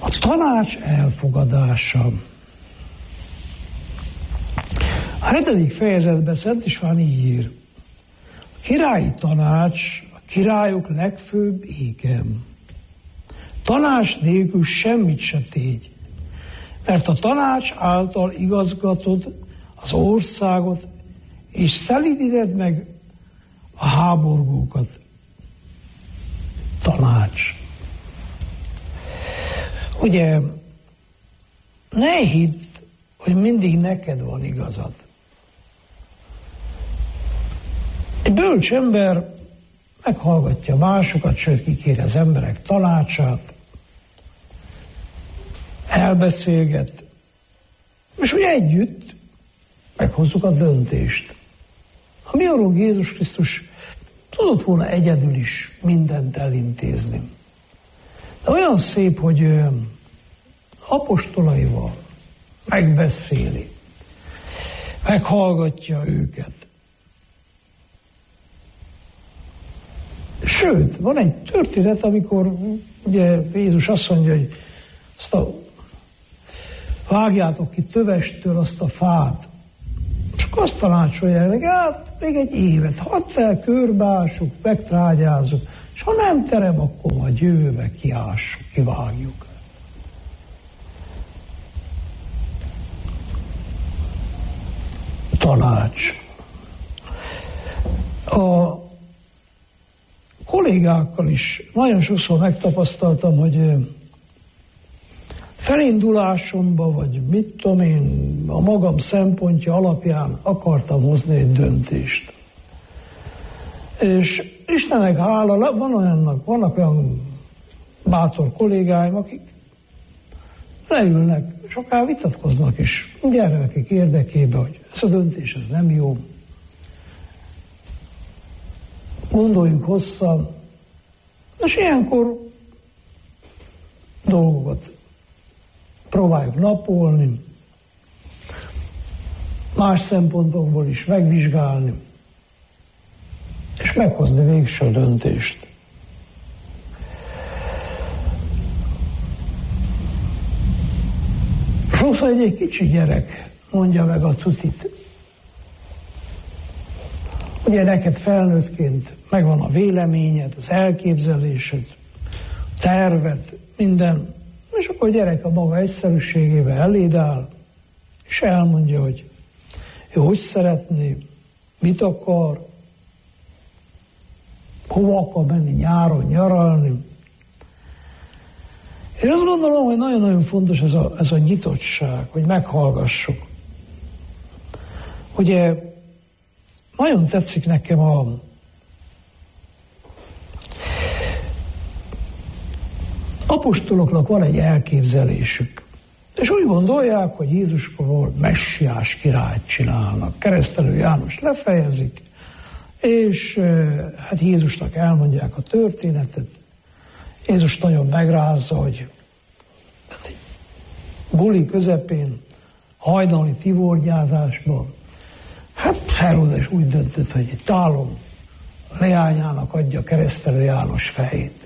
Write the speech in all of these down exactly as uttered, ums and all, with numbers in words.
A tanács elfogadása. A hetedik fejezetben Szent István így ír. A királyi tanács a királyok legfőbb ékem. Tanács nélkül semmit se tégy, mert a tanács által igazgatod az országot, és szelídíted meg a háborgókat. Tanács. Ugye, ne hidd, hogy mindig neked van igazad. Egy bölcs ember meghallgatja másokat, sőt kikéri az emberek tanácsát, elbeszélget, és úgy együtt meghozzuk a döntést. A mi Urunk Jézus Krisztus tudott volna egyedül is mindent elintézni. De olyan szép, hogy apostolaival megbeszéli, meghallgatja őket. Sőt, van egy történet, amikor ugye Jézus azt mondja, hogy azt a, vágjátok ki tövestől azt a fát, csak azt tanácsolják meg, hát még egy évet, hadd el, körbeássuk, megtrágyázzuk, és ha nem terem, akkor majd jövőbe kiássuk, kivágjuk. Tanács. A kollégákkal is nagyon sokszor megtapasztaltam, hogy felindulásomba, vagy mit tudom én, a magam szempontja alapján akartam hozni egy döntést. És Istennek hála, van olyannak, vannak olyan bátor kollégáim, akik leülnek, soká vitatkoznak is, gyermekek érdekébe, hogy ez a döntés, ez nem jó. Gondoljunk hosszan, és ilyenkor dolgokat próbáljuk napolni, más szempontokból is megvizsgálni, és meghozni végső döntést. Sokszor egy, egy kicsi gyerek mondja meg a tutit. Ugye neked felnőttként megvan a véleményed, az elképzelésed, a terved, minden, és akkor a gyerek a maga egyszerűségével eléd áll, és elmondja, hogy ő hogy szeretné, mit akar, hova akar menni nyáron nyaralni. Én azt gondolom, hogy nagyon-nagyon fontos ez a, ez a nyitottság, hogy meghallgassuk. Ugye nagyon tetszik nekem a apostoloknak van egy elképzelésük. És úgy gondolják, hogy Jézusról messiás királyt csinálnak. Keresztelő János lefejezik, és hát Jézusnak elmondják a történetet. Jézus nagyon megrázza, hogy egy buli közepén, hajnali tivorgyázásban, hát Heródes úgy döntött, hogy egy tálom leányának adja Keresztelő János fejét.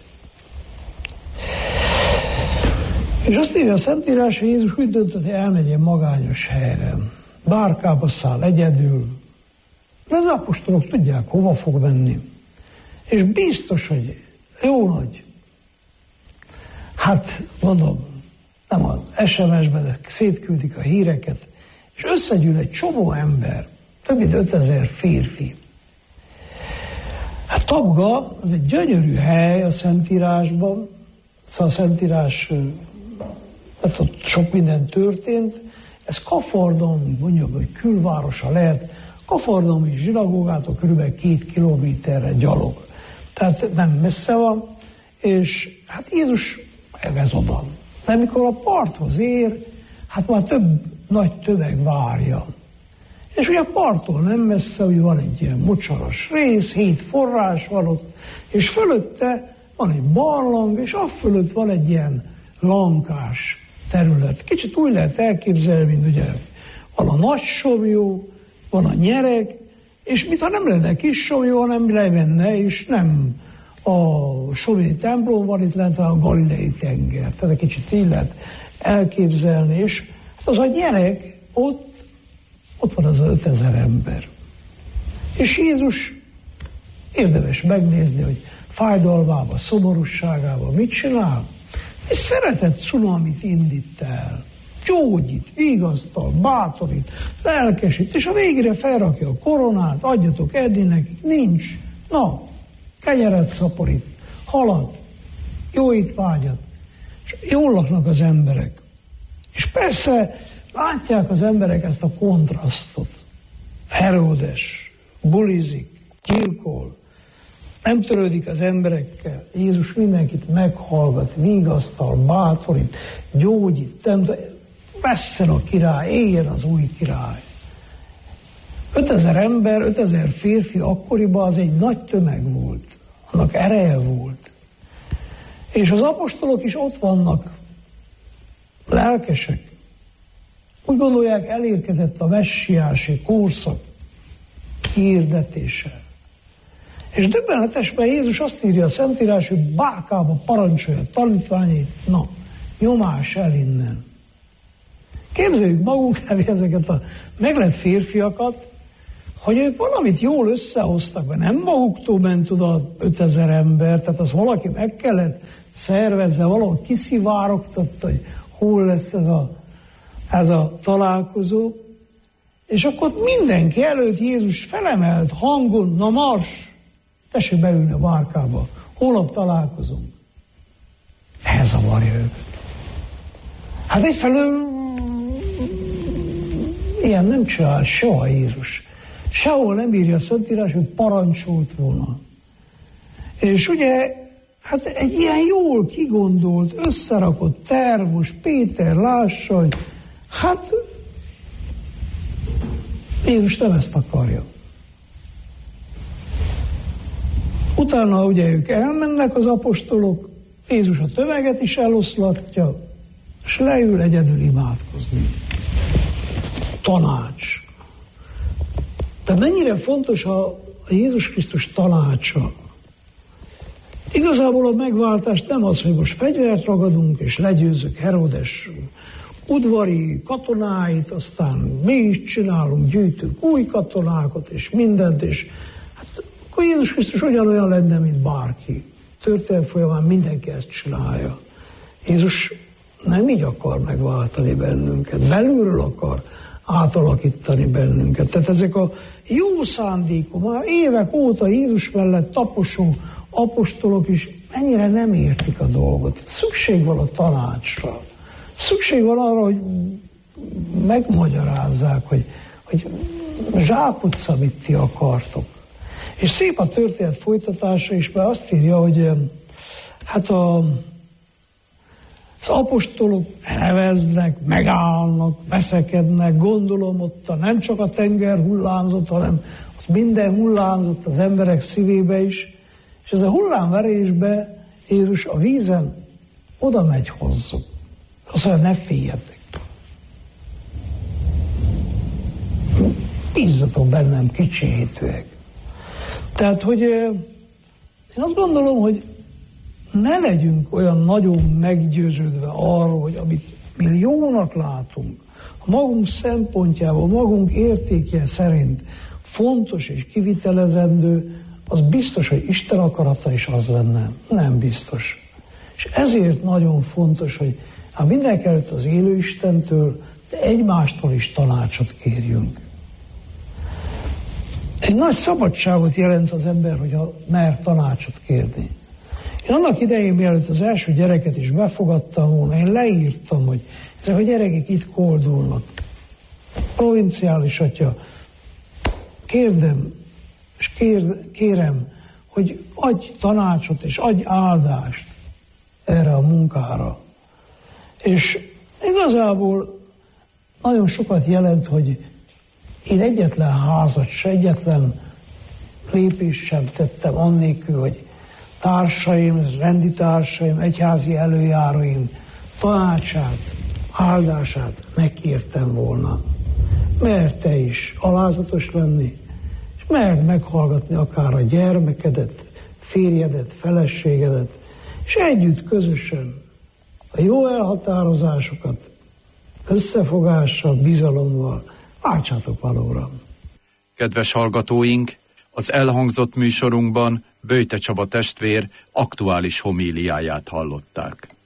És azt írja a Szentírás, hogy Jézus úgy döntött, hogy elmegy egy magányos helyre. Bárkába száll egyedül. De az apostolok tudják, hova fog menni. És biztos, hogy jó nagy. Hát, mondom, nem az es em es-ben, de szétküldik a híreket, és összegyűl egy csomó ember, több mint ötezer férfi. Hát Tabga, az egy gyönyörű hely a Szentírásban, szóval a Szentírás, hát ott sok minden történt, ez Kafardom, mondjuk, hogy külvárosa lehet, Kafardomi zsinagógától körülbelül két kilométerre gyalog. Tehát nem messze van, és hát Jézus elvez oda. De amikor a parthoz ér, hát már több nagy tömeg várja. És ugye a parttól nem messze, hogy van egy ilyen mocsaras rész, hét forrás van ott, és fölötte van egy barlang, és afölött van egy ilyen lankás terület. Kicsit úgy lehet elképzelni, mint ugye van a nagy somlyó, van a nyereg, és mintha nem lenne kis somlyó, hanem lemenne, és nem a Solymi templom van itt lent a Galilei tenger. Tehát egy kicsit így lehet elképzelni, és hát az a gyerek, ott, ott van az ötezer ember. És Jézus érdemes megnézni, hogy fájdalmában, szomorúságában mit csinál. És szeretett cunamit indít el. Gyógyít, vigasztal, bátorít, lelkesít, és a végére felrakja a koronát, adjatok edni nekik, nincs. Na, kenyeret szaporít, halat, jó étvágyat, és jól laknak az emberek. És persze látják az emberek ezt a kontrasztot. Heródes bulizik, gyilkol, nem törődik az emberekkel. Jézus mindenkit meghallgat, vigasztal, bátorít, gyógyít, nem, vesszen a király, éljen az új király. ötezer ember, ötezer férfi akkoriban az egy nagy tömeg volt. Annak ereje volt. És az apostolok is ott vannak, lelkesek. Úgy gondolják, elérkezett a messiási korszak hirdetése. És döbbenetes, mert Jézus azt írja a Szentírás, hogy bárkába parancsolja a tanítványait, na, nyomás el innen. Képzeljük magunk elé ezeket a meglett férfiakat, hogy ők valamit jól összehoztak, mert nem maguktól ment oda ötezer ember, tehát az valaki meg kellett szervezze, valahol kiszivárogtatta, hogy hol lesz ez a, ez a találkozó, és akkor mindenki előtt Jézus felemelt hangon, na mars, tessék beülni a bárkába, holnap találkozunk. Ez zavarja őket. Hát egyfelől ilyen nem csinál soha Jézus. Sehol nem írja a Szentírás, hogy parancsolt volna. És ugye, hát egy ilyen jól kigondolt, összerakott terv, most Péter lássa, hogy hát Jézus nem ezt akarja. Utána ugye ők elmennek az apostolok, Jézus a tömeget is eloszlatja, és leül egyedül imádkozni. Tanács. De mennyire fontos a, a Jézus Krisztus tanácsa. Igazából a megváltás nem az, hogy most fegyvert ragadunk, és legyőzzük Heródes udvari katonáit, aztán mi is csinálunk, gyűjtünk új katonákat, és mindent, és hát akkor Jézus Krisztus ugyanolyan lenne, mint bárki. Történelem folyamán mindenki ezt csinálja. Jézus nem így akar megváltani bennünket, belülről akar átalakítani bennünket. Tehát ezek a jó szándékok, már évek óta Jézus mellett taposó apostolok is mennyire nem értik a dolgot. Szükség van a tanácsra. Szükség van arra, hogy megmagyarázzák, hogy, hogy zsákutca, mit ti akartok. És szép a történet folytatása is, mert azt írja, hogy hát a, az apostolok elveznek, megállnak, veszekednek, gondolom ott a, nem csak a tenger hullámzott, hanem ott minden hullámzott az emberek szívébe is, és ez a hullámverésbe Jézus a vízen oda megy hozzuk. Azt mondja, ne féljetek. Bízzatok bennem, kicsihétőek. Tehát, hogy én azt gondolom, hogy ne legyünk olyan nagyon meggyőződve arról, hogy amit mi jónak látunk, a magunk szempontjából, magunk értékje szerint fontos és kivitelezendő, az biztos, hogy Isten akarata is az lenne. Nem biztos. És ezért nagyon fontos, hogy hát mindenkelőtt az élő Istentől, de egymástól is tanácsot kérjünk. Egy nagy szabadságot jelent az ember, hogy a, mer tanácsot kérni. Én annak idején, mielőtt az első gyereket is befogadtam volna, én leírtam, hogy ezek a gyerekek itt koldulnak. Provinciális atya, kérdem, és kér, kérem, hogy adj tanácsot és adj áldást erre a munkára. És igazából nagyon sokat jelent, hogy én egyetlen házat se, egyetlen lépést sem tettem annélkül, hogy társaim, rendi társaim, egyházi előjáróim tanácsát, áldását megkértem volna. Mert te is alázatos lenni, és mert meghallgatni akár a gyermekedet, férjedet, feleségedet, és együtt, közösen a jó elhatározásokat összefogással, bizalommal váltsátok valóra. Kedves hallgatóink, az elhangzott műsorunkban Böjte Csaba testvér aktuális homíliáját hallották.